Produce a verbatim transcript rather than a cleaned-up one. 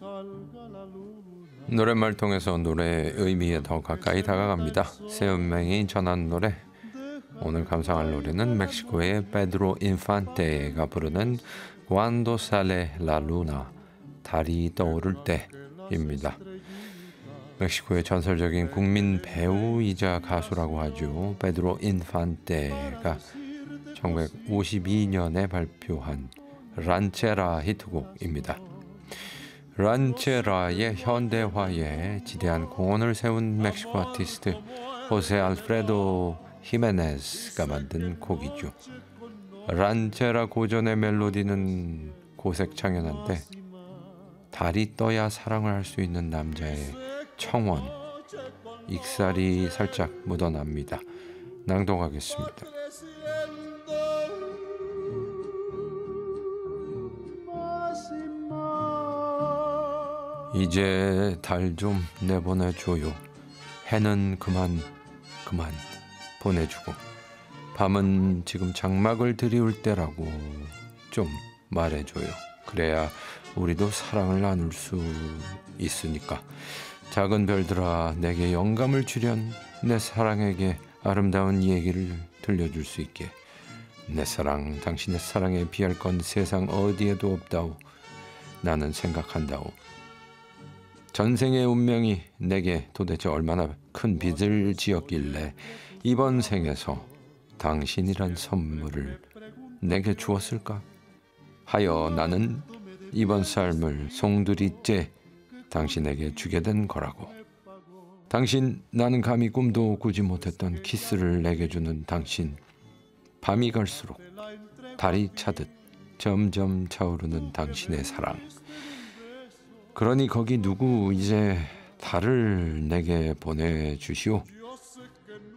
노랫말 통해서 노래의 의미에 더 가까이 다가갑니다. 새은맹이 전한 노래. 오늘 감상할 노래는 멕시코의 페드로 인판테가 부르는 Cuando sale la luna, 달이 떠오를 때입니다. 멕시코의 전설적인 국민 배우이자 가수라고 하죠. 페드로 인판테가 천구백오십이 년에 발표한 란체라 히트곡입니다. 란체라의 현대화에 지대한 공헌을 세운 멕시코 아티스트 호세 알프레도 히메네스가 만든 곡이죠. 란체라 고전의 멜로디는 고색창연한데 달이 떠야 사랑을 할 수 있는 남자의 청원, 익살이 살짝 묻어납니다. 낭독하겠습니다. 이제 달 좀 내보내줘요. 해는 그만 그만 보내주고 밤은 지금 장막을 드리울 때라고 좀 말해줘요. 그래야 우리도 사랑을 나눌 수 있으니까. 작은 별들아, 내게 영감을 주련. 내 사랑에게 아름다운 얘기를 들려줄 수 있게. 내 사랑, 당신의 사랑에 비할 건 세상 어디에도 없다오. 나는 생각한다오. 전생의 운명이 내게 도대체 얼마나 큰 빚을 지었길래 이번 생에서 당신이란 선물을 내게 주었을까? 하여 나는 이번 삶을 송두리째 당신에게 주게 된 거라고. 당신, 나는 감히 꿈도 꾸지 못했던 키스를 내게 주는 당신. 밤이 갈수록 달이 차듯 점점 차오르는 당신의 사랑. 그러니 거기 누구 이제 달을 내게 보내주시오.